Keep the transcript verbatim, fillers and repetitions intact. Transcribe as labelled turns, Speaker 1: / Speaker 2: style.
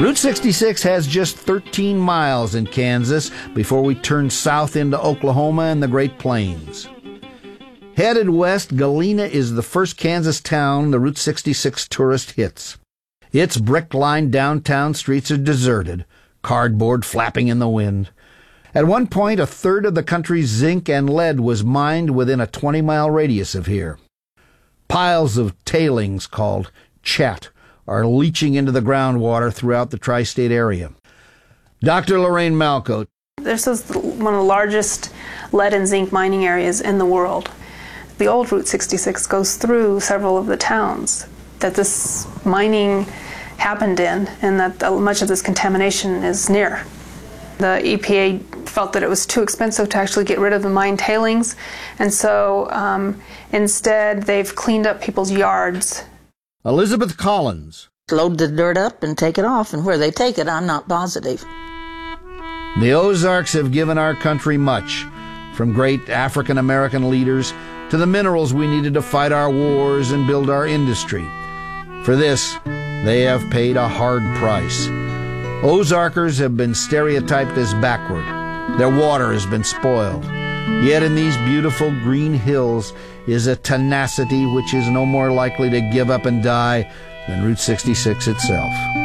Speaker 1: Route sixty-six has just thirteen miles in Kansas before we turn south into Oklahoma and the Great Plains. Headed west, Galena is the first Kansas town the Route sixty-six tourist hits. Its brick-lined downtown streets are deserted, cardboard flapping in the wind. At one point, a third of the country's zinc and lead was mined within a twenty-mile radius of here. Piles of tailings called chat are leaching into the groundwater throughout the tri-state area. Doctor Lorraine Malco.
Speaker 2: This is one of the largest lead and zinc mining areas in the world. The old Route sixty-six goes through several of the towns that this mining happened in, and that much of this contamination is near. The E P A felt that it was too expensive to actually get rid of the mine tailings, and so um, instead they've cleaned up people's yards.
Speaker 1: Elizabeth Collins.
Speaker 3: Load the dirt up and take it off, and where they take it, I'm not positive.
Speaker 1: The Ozarks have given our country much, from great African-American leaders to the minerals we needed to fight our wars and build our industry. For this, they have paid a hard price. Ozarkers have been stereotyped as backward. Their water has been spoiled. Yet in these beautiful green hills is a tenacity which is no more likely to give up and die than Route sixty-six itself.